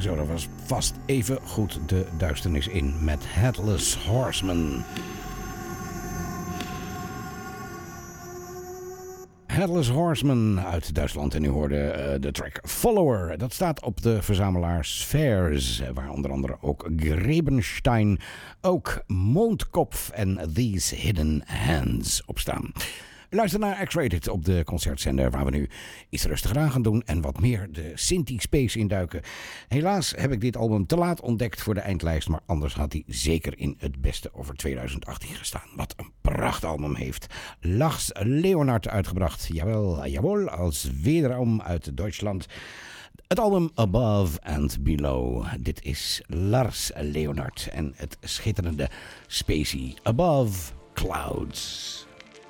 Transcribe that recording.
Zo, dat was vast even goed de duisternis in met Headless Horseman. Headless Horseman uit Duitsland. En u hoorde de track Follower. Dat staat op de verzamelaar Spheres, waar onder andere ook Grebenstein, ook Mondkopf en These Hidden Hands op staan. Luister naar X-Rated op de concertzender, waar we nu iets rustiger aan gaan doen en wat meer de Synthie-space induiken. Helaas heb ik dit album te laat ontdekt voor de eindlijst, maar anders had hij zeker in het beste over 2018 gestaan. Wat een prachtalbum heeft Lars Leonard uitgebracht. Jawel, als wederom uit Duitsland. Het album Above and Below. Dit is Lars Leonard en het schitterende spacey Above Clouds.